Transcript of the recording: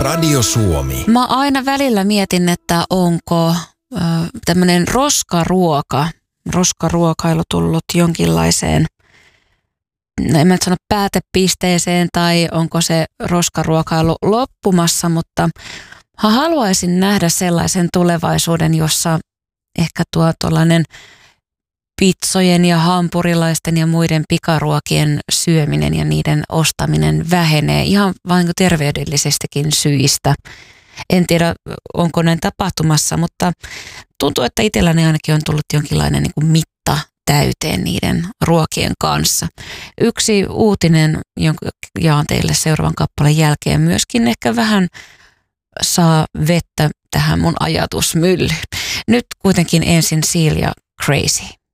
Radio Suomi. Mä aina välillä mietin, että onko tämmöinen roskaruokailu tullut jonkinlaiseen, en mä nyt sano päätepisteeseen, tai onko se roskaruokailu loppumassa, mutta haluaisin nähdä sellaisen tulevaisuuden, jossa ehkä tuollainen pitsojen ja hampurilaisten ja muiden pikaruokien syöminen ja niiden ostaminen vähenee ihan vain terveydellisestikin syistä. En tiedä, onko näin tapahtumassa, mutta tuntuu, että itselläni ainakin on tullut jonkinlainen niin kuin mitta täyteen niiden ruokien kanssa. Yksi uutinen, jonka jaan teille seuraavan kappaleen jälkeen, myöskin ehkä vähän saa vettä tähän mun ajatusmyllyyn. Nyt kuitenkin ensin Seal ja Crazy.